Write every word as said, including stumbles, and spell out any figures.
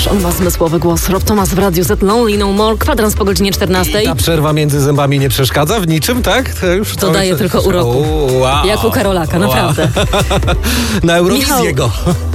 Ależ on ma zmysłowy głos. Rob Thomas w Radiu Z, Lonely No More, kwadrans po godzinie czternastej. I ta przerwa między zębami nie przeszkadza w niczym, tak? To już To daje tylko uroku. Wow. Jak u Karolaka, naprawdę. Na Eurowizję go.